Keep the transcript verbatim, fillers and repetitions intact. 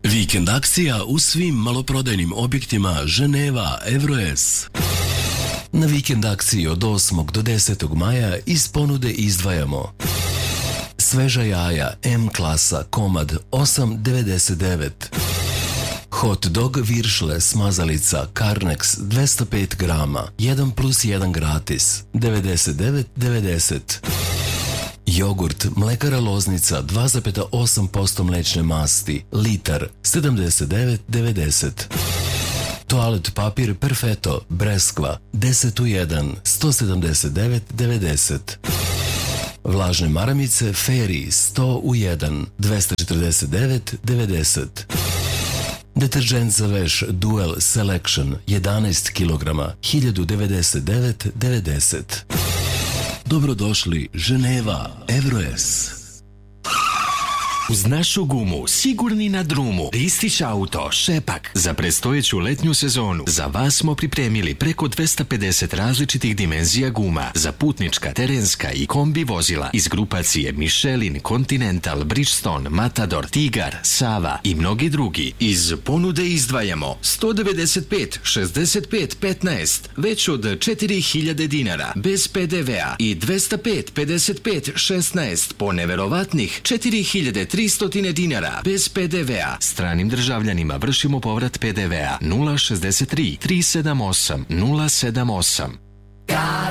Vikend akcija u svim maloprodajnim objektima Ženeva Evroes. Na vikend akciji od osmog do desetog maja iz ponude izdvajamo sveža jaja M klasa komad osam devedeset devet, hot dog viršle smazalica Carnex dvesta pet grama, jedan plus jedan gratis, devedeset devet devedeset. Jogurt Mlekara Loznica dva zarez osam posto mlečne masti, litar, sedamdeset devet devedeset. Toalet papir Perfetto Breskva deset u jedan, sto sedamdeset devet devedeset. Vlažne maramice Fairy sto u jedan, dvesta četrdeset devet devedeset. Deterđent za veš Duel Selection jedanaest kilograma, hiljadu devedeset devet devedeset. Dobrodošli Ženeva Evroes. Uz našu gumu, sigurni na drumu, Ristić auto, Šepak. Za predstojeću letnju sezonu za vas smo pripremili preko dvesta pedeset različitih dimenzija guma za putnička, terenska i kombi vozila iz grupacije Michelin, Continental, Bridgestone, Matador, Tigar, Sava i mnogi drugi. Iz ponude izdvajamo sto devedeset pet šezdeset pet petnaest već od četiri hiljade dinara bez pe de vea i dvesta pet pedeset pet šesnaest po neverovatnih četiri hiljade tristo dinara bez pe de vea. Stranim državljanima vršimo povrat pe de vea nula šezdeset tri tri sedam osam nula sedam osam.